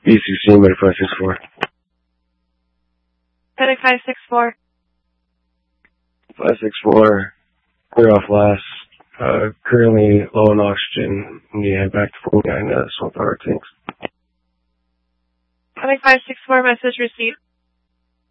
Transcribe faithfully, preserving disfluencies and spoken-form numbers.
B C C, Medic five six four. Medic five six four. five six four, clear off last. Uh, currently low on oxygen. Need to head back to forty-nine, uh, Swamp Power tanks. Medic five six four, message received.